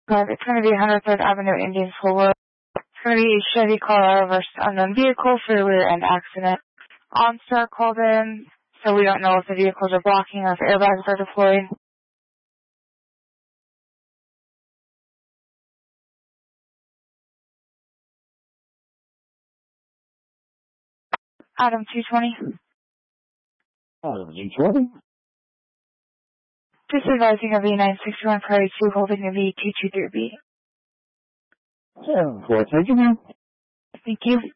It's going to be 103rd Avenue, Indian School Road. It's going to be Chevy Colorado versus unknown vehicle for the rear end accident. OnStar called in, so we don't know if the vehicles are blocking or if airbags are deployed. Adam 220. Adam 220. Just advising a V961 priority 2 holding a V223B. 7-4, thank you, ma'am. Thank you.